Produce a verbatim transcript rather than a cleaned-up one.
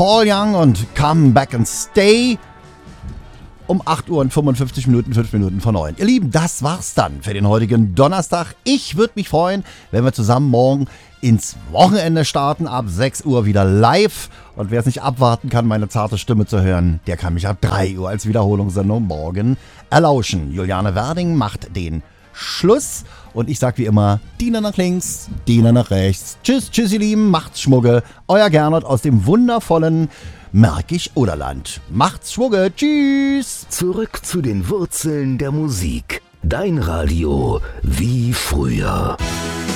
Paul Young und Come Back and Stay. Um acht Uhr und fünfundfünfzig Minuten, fünf Minuten vor neun. Ihr Lieben, das war's dann für den heutigen Donnerstag. Ich würde mich freuen, wenn wir zusammen morgen ins Wochenende starten, ab sechs Uhr wieder live. Und wer es nicht abwarten kann, meine zarte Stimme zu hören, der kann mich ab drei Uhr als Wiederholungssendung morgen erlauschen. Juliane Werding macht den Schluss. Und ich sag wie immer, Diener nach links, Diener nach rechts. Tschüss, tschüss ihr Lieben, macht's Schmugge. Euer Gernot aus dem wundervollen Märkisch-Oderland. Macht's Schmugge, tschüss. Zurück zu den Wurzeln der Musik. Dein Radio wie früher.